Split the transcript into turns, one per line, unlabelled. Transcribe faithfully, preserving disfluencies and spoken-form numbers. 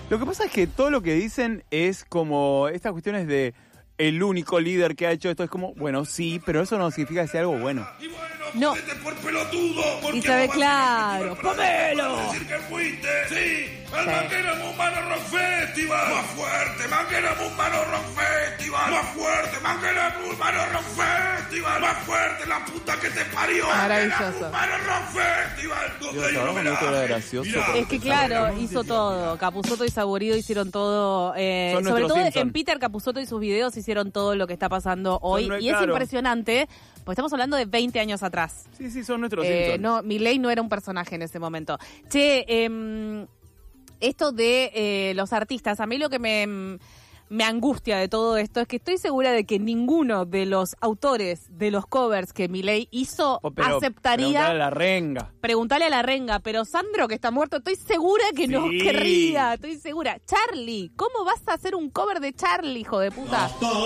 Lo que pasa es que todo lo que dicen es como estas cuestiones de el único líder que ha hecho esto. Es como, bueno, sí, pero eso no significa que sea algo bueno.
Y bueno,
No.
por pelotudo,
Y sabe claro,
¡pomelo! Decir que fuiste, sí, al
Sí.
Manguera Mumano Rock Festival. Más fuerte, Manguera Mumano Rock Festival. Más fuerte, Manguera Mumano Rock Festival. Más fuerte, la puta que te parió.
Maravilloso.
Manguera Mumano Rock Festival. Donde hay
Dios,
un
ahora me gusta lo
homenaje.
gracioso.
Mirá.
Es que claro, hizo todo. Capusotto y Saborido hicieron todo. Eh,
Son
sobre
nuestros
todo
Simpson.
en Peter Capusotto y sus videos hicieron todo lo que está pasando hoy.
Son,
Y es
claro.
impresionante, porque estamos hablando de veinte años atrás.
Sí, sí, son nuestros
Eh,
Simpsons.
no, Milei no era un personaje en ese momento. Che, eh, esto de eh, los artistas, a mí lo que me, me angustia de todo esto es que estoy segura de que ninguno de los autores de los covers que Milei hizo
Oh, pero
aceptaría.
preguntale a la renga.
Preguntale a la renga, pero Sandro, que está muerto, estoy segura que no
Sí.
querría, estoy segura. Charlie, ¿cómo vas a hacer un cover de Charlie, hijo de puta?